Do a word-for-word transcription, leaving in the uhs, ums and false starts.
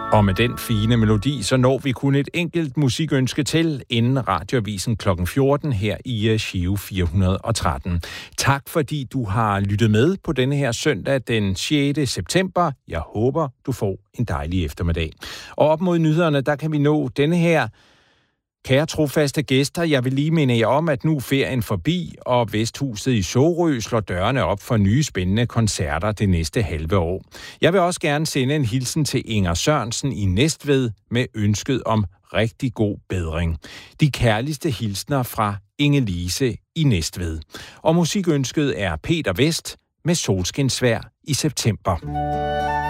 Og med den fine melodi, så når vi kun et enkelt musikønske til, inden radioavisen klokken fjorten her i Giro fire hundrede og tretten. Tak fordi du har lyttet med på denne her søndag den sjette september. Jeg håber, du får en dejlig eftermiddag. Og op mod nyhederne, der kan vi nå denne her. Kære trofaste gæster, jeg vil lige minde jer om, at nu er ferien forbi, og Vesthuset i Sorø slår dørene op for nye spændende koncerter det næste halve år. Jeg vil også gerne sende en hilsen til Inger Sørensen i Næstved med ønsket om rigtig god bedring. De kærligste hilsner fra Inge-Lise i Næstved. Og musikønsket er Peter Vest med Solskinsvejr i september.